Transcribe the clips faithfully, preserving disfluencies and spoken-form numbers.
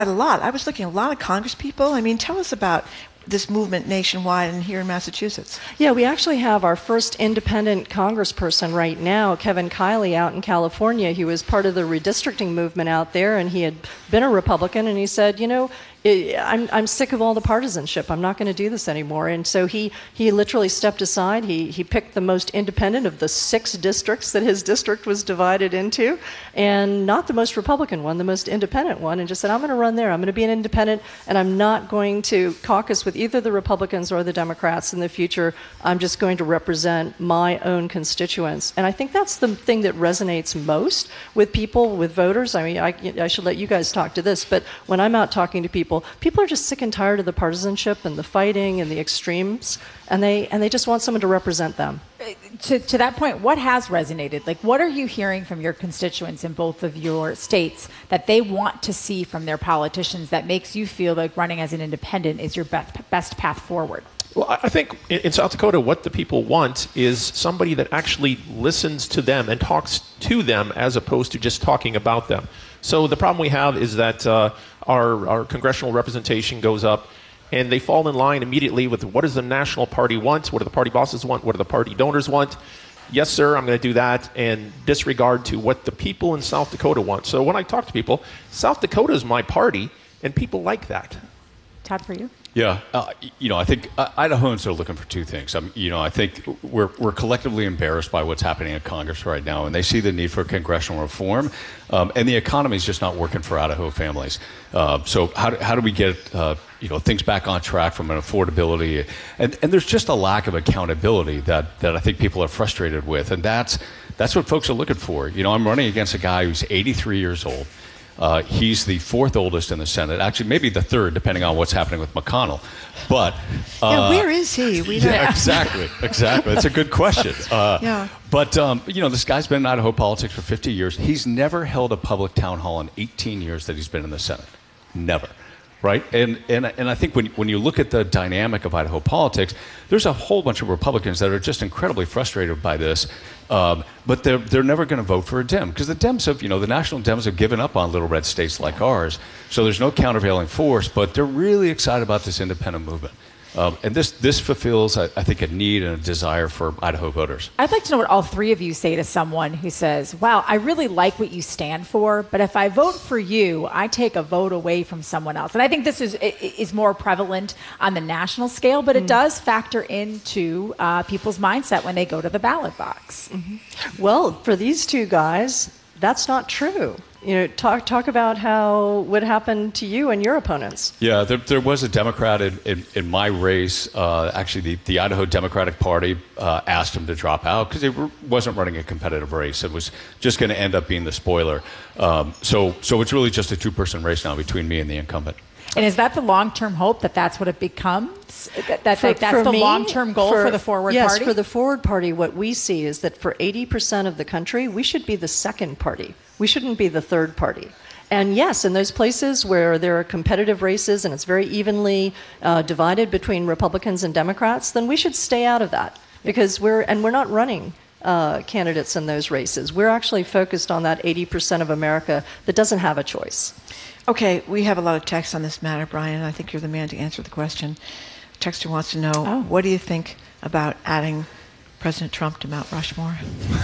a lot. I was looking at a lot of Congress people. I mean, tell us about this movement nationwide and here in Massachusetts. Yeah, we actually have our first independent congressperson right now, Kevin Kiley, out in California. He was part of the redistricting movement out there, and he had been a Republican, and he said, you know, I'm, I'm sick of all the partisanship. I'm not going to do this anymore. And so he, he literally stepped aside. He, he picked the most independent of the six districts that his district was divided into, and not the most Republican one, the most independent one, and just said, I'm going to run there. I'm going to be an independent, and I'm not going to caucus with either the Republicans or the Democrats in the future. I'm just going to represent my own constituents. And I think that's the thing that resonates most with people, with voters. I mean, I, I should let you guys talk to this, but when I'm out talking to people, people are just sick and tired of the partisanship and the fighting and the extremes, and they and they just want someone to represent them. To, to that point, what has resonated? Like, what are you hearing from your constituents in both of your states that they want to see from their politicians that makes you feel like running as an independent is your best, best path forward? Well, I think in South Dakota, what the people want is somebody that actually listens to them and talks to them as opposed to just talking about them. So the problem we have is that uh, our, our congressional representation goes up and they fall in line immediately with what does the national party want, what do the party bosses want, what do the party donors want. Yes, sir, I'm going to do that, and disregard to what the people in South Dakota want. So when I talk to people, South Dakota is my party, and people like that. Todd, for you? Yeah, uh, you know, I think uh, Idahoans are looking for two things. Um, you know, I think we're we're collectively embarrassed by what's happening in Congress right now, and they see the need for congressional reform, um, and the economy is just not working for Idaho families. Uh, so how do, how do we get uh, you know things back on track from an affordability? And and there's just a lack of accountability that that I think people are frustrated with, and that's that's what folks are looking for. You know, I'm running against a guy who's eighty-three years old. Uh, he's the fourth oldest in the Senate, actually maybe the third, depending on what's happening with McConnell. But uh, yeah, where is he? We yeah, exactly, exactly. That's a good question. Uh, yeah. But um, you know, this guy's been in Idaho politics for fifty years. He's never held a public town hall in eighteen years that he's been in the Senate. Never. Right? And and and I think when when you look at the dynamic of Idaho politics, there's a whole bunch of Republicans that are just incredibly frustrated by this, um, but they're they're never going to vote for a Dem because the Dems have, you know, the national Dems have given up on little red states like ours. So there's no countervailing force, but they're really excited about this independent movement. Um, and this this fulfills, I, I think, a need and a desire for Idaho voters. I'd like to know what all three of you say to someone who says, wow, I really like what you stand for, but if I vote for you, I take a vote away from someone else. And I think this is is more prevalent on the national scale, but it mm. does factor into uh, people's mindset when they go to the ballot box. Mm-hmm. Well, for these two guys, that's not true. You know, talk talk about how what happened to you and your opponents. Yeah, there, there was a Democrat in, in, in my race. Uh, actually, the, the Idaho Democratic Party uh, asked him to drop out because he r- wasn't running a competitive race. It was just going to end up being the spoiler. Um, so, so it's really just a two-person race now between me and the incumbent. And is that the long-term hope that that's what it becomes? That, that's for, like, that's the me, long-term goal for, for the Forward yes, Party? Yes, for the Forward Party, what we see is that for eighty percent of the country, we should be the second party. We shouldn't be the third party. And yes, in those places where there are competitive races and it's very evenly uh, divided between Republicans and Democrats, then we should stay out of that because we're, and we're not running uh, candidates in those races. We're actually focused on that eighty percent of America that doesn't have a choice. Okay, we have a lot of text on this matter, Brian. I think you're the man to answer the question. Texter wants to know, oh. what do you think about adding President Trump to Mount Rushmore?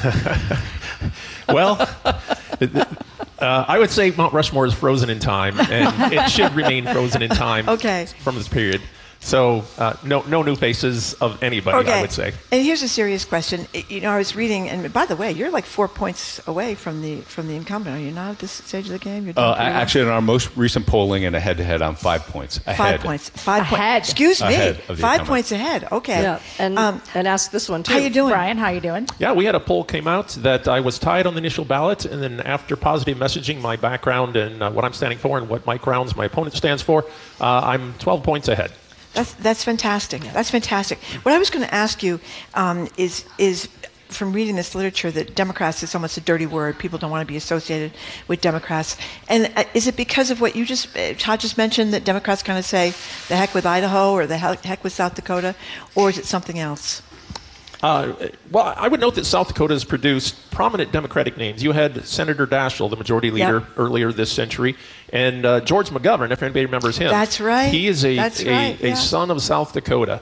Well, uh, I would say Mount Rushmore is frozen in time, and it should remain frozen in time okay. from this period. So uh, no no new faces of anybody, okay. I would say. And here's a serious question. You know, I was reading, and by the way, you're like four points away from the from the incumbent. Are you not at this stage of the game? You're uh, actually, in our most recent polling in a head-to-head, I'm five points ahead. Five points. Five ahead. points. Excuse me. Ahead Five incumbent. points ahead. Okay. Yeah, and, um, and ask this one, too. How you doing? Brian, how you doing? Yeah, we had a poll came out that I was tied on the initial ballot, and then after positive messaging, my background and uh, what I'm standing for and what Mike Rounds, my opponent, stands for, uh, I'm twelve points ahead. That's that's fantastic. That's fantastic. What I was going to ask you um, is is from reading this literature that Democrats is almost a dirty word. People don't want to be associated with Democrats. And uh, is it because of what you just uh, Todd just mentioned that Democrats kind of say the heck with Idaho or the heck with South Dakota, or is it something else? Uh, well, I would note that South Dakota has produced prominent Democratic names. You had Senator Daschle, the majority leader, Yep. earlier this century, and uh, George McGovern, if anybody remembers him. That's right. He is a, That's a, right, a yeah. son of South Dakota.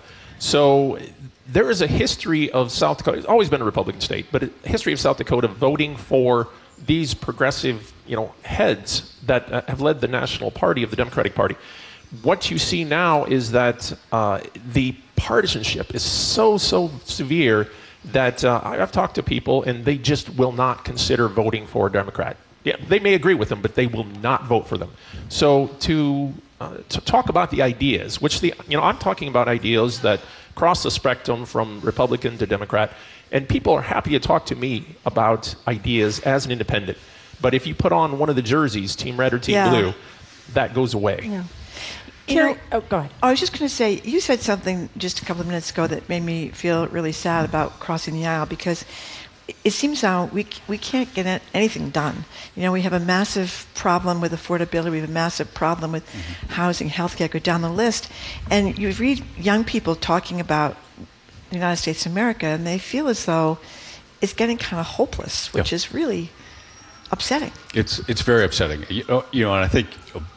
So there is a history of South Dakota. It's always been a Republican state, but a history of South Dakota voting for these progressive, you know, heads that uh, have led the national party of the Democratic Party. What you see now is that uh, the partisanship is so, so severe that uh, I've talked to people and they just will not consider voting for a Democrat. Yeah, they may agree with them, but they will not vote for them. So to uh, to talk about the ideas, which the you know I'm talking about ideas that cross the spectrum from Republican to Democrat, and people are happy to talk to me about ideas as an independent. But if you put on one of the jerseys, Team Red or Team Yeah. Blue, that goes away. You Carrie, know, oh, go ahead. I was just going to say, you said something just a couple of minutes ago that made me feel really sad about crossing the aisle, because it seems now we we can't get anything done. You know, we have a massive problem with affordability. We have a massive problem with mm-hmm. housing, healthcare. Go down the list, and you read young people talking about the United States of America, and they feel as though it's getting kind of hopeless, which yeah. is really upsetting. It's it's very upsetting. You know, you know and I think.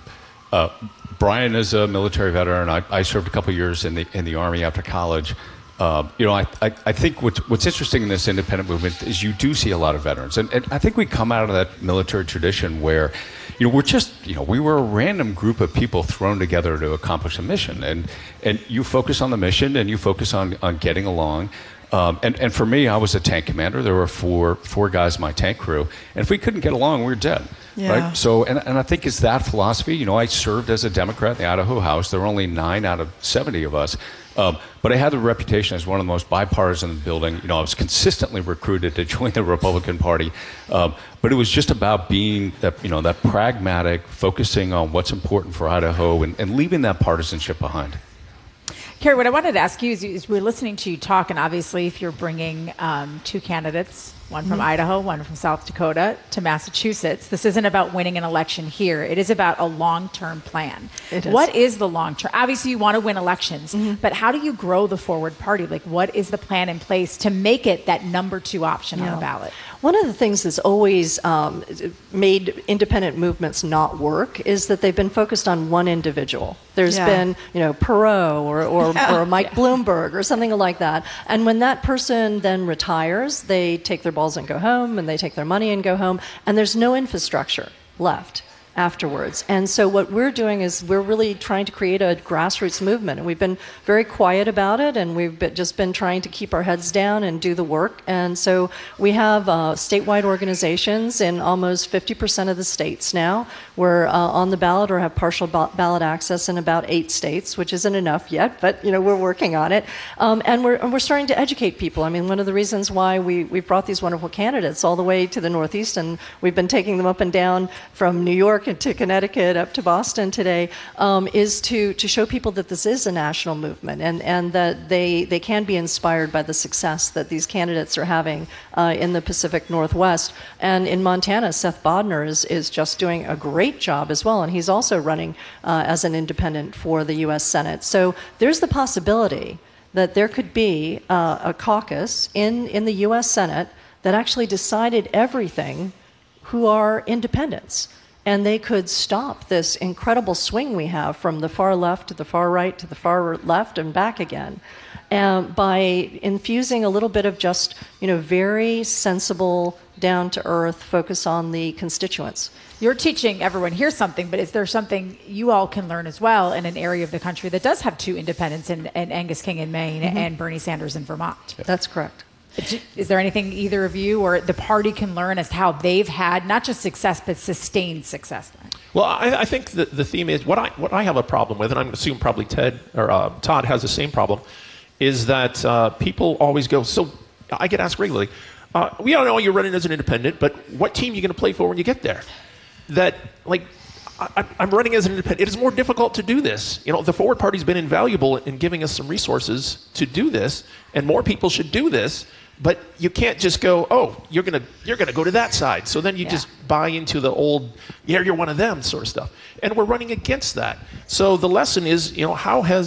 Uh, Brian is a military veteran. I, I served a couple years in the in the Army after college. Uh, you know, I, I, I think what's, what's interesting in this independent movement is you do see a lot of veterans. And, and I think we come out of that military tradition where, you know, we're just, you know, we were a random group of people thrown together to accomplish a mission. And and you focus on the mission and you focus on, on getting along. Um, and, and for me, I was a tank commander. There were four four guys in my tank crew. And if we couldn't get along, we were dead. Yeah. Right? So, and, and I think it's that philosophy. You know, I served as a Democrat in the Idaho House. There were only nine out of seventy of us. Um, but I had the reputation as one of the most bipartisan in the building. You know, I was consistently recruited to join the Republican Party. Um, but it was just about being that, you know, that pragmatic, focusing on what's important for Idaho and, and leaving that partisanship behind. Carrie, what I wanted to ask you is, is we're listening to you talk, and obviously if you're bringing um, two candidates, one from mm-hmm. Idaho, one from South Dakota, to Massachusetts, this isn't about winning an election here. It is about a long-term plan. It is. What is the long-term? Obviously, you want to win elections, mm-hmm. but how do you grow the forward party? Like, what is the plan in place to make it that number two option Yeah. on the ballot? One of the things that's always um, made independent movements not work is that they've been focused on one individual. There's Yeah. been, you know, Perot or, or, Yeah. or Mike Yeah. Bloomberg or something like that. And when that person then retires, they take their balls and go home, and they take their money and go home, and there's no infrastructure left afterwards. And so what we're doing is we're really trying to create a grassroots movement, and we've been very quiet about it, and we've been, just been trying to keep our heads down and do the work. And so we have uh, statewide organizations in almost fifty percent of the states now. We're uh, on the ballot or have partial ba- ballot access in about eight states, which isn't enough yet, but you know we're working on it. Um, and we're and we're starting to educate people. I mean, one of the reasons why we we've brought these wonderful candidates all the way to the Northeast, and we've been taking them up and down from New York to Connecticut up to Boston today, um, is to, to show people that this is a national movement, and, and that they, they can be inspired by the success that these candidates are having uh, in the Pacific Northwest. And in Montana, Seth Bodnar is, is just doing a great job as well, and he's also running uh, as an independent for the U S Senate. So there's the possibility that there could be uh, a caucus in, in the U S Senate that actually decided everything who are independents. And they could stop this incredible swing we have from the far left to the far right to the far left and back again, um, by infusing a little bit of just, you know, very sensible, down-to-earth focus on the constituents. You're teaching everyone here something, but is there something you all can learn as well in an area of the country that does have two independents, in, in Angus King in Maine mm-hmm. and Bernie Sanders in Vermont? That's correct. Is there anything either of you or the party can learn as to how they've had not just success but sustained success? Well, I, I think that the theme is what I what I have a problem with, and I'm assuming probably Ted or uh, Todd has the same problem, is that uh, people always go. So I get asked regularly, uh, we all know you're running as an independent, but what team are you going to play for when you get there? That like. I, I'm running as an independent. It is more difficult to do this. You know, the Forward Party's been invaluable in giving us some resources to do this, and more people should do this. But you can't just go, oh, you're gonna you're gonna go to that side. So then you yeah. just buy into the old, yeah, you're one of them sort of stuff. And we're running against that. So the lesson is, you know, how has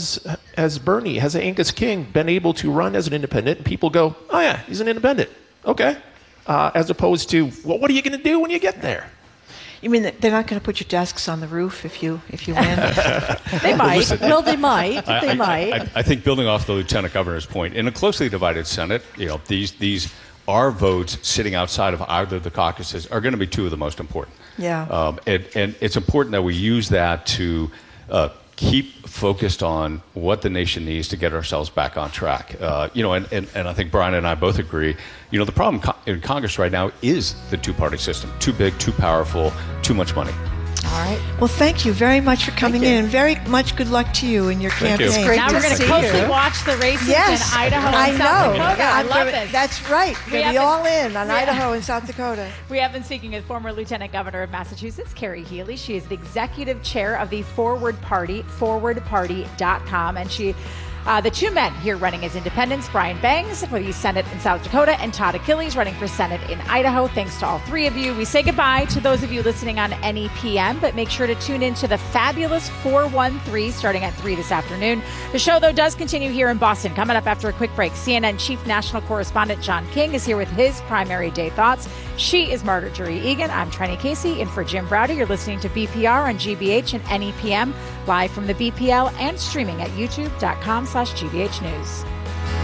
has Bernie, has Angus King been able to run as an independent and people go, oh yeah, he's an independent. Okay. Uh, as opposed to, well, what are you going to do when you get there? You mean that they're not going to put your desks on the roof if you if you win? They might. Listen, well, they might. I, They I, might. I, I think building off the lieutenant governor's point, in a closely divided Senate, you know, these these our votes sitting outside of either of the caucuses are going to be two of the most important. Yeah. Um, and, and it's important that we use that to uh, keep focused on what the nation needs to get ourselves back on track. Uh, you know, and, and, and I think Brian and I both agree, you know, the problem co- in Congress right now is the two-party system. Too big, too powerful, too much money. All right. Well, thank you very much for coming in, and very much good luck to you in your Thank you. campaign. It's great Now to we're going see to closely you. watch the races Yes, in Idaho and I South know. Dakota. Yeah, I I'm love gonna- this. That's right. We We'll be have been- all in on Yeah. Idaho and South Dakota. We have been speaking with former Lieutenant Governor of Massachusetts, Carrie Healy. She is the executive chair of the Forward Party, forward party dot com, and she Uh, the two men here running as independents, Brian Bangs for the Senate in South Dakota and Todd Achilles running for Senate in Idaho. Thanks to all three of you. We say goodbye to those of you listening on N E P M, but make sure to tune in to the fabulous four one three starting at three this afternoon. The show, though, does continue here in Boston. Coming up after a quick break, C N N Chief National Correspondent John King is here with his primary day thoughts. She is Margaret Egan. I'm Trenny Casey, in for Jim Browder. You're listening to B P R on G B H and N E P M, live from the B P L and streaming at youtube dot com slash G B H News.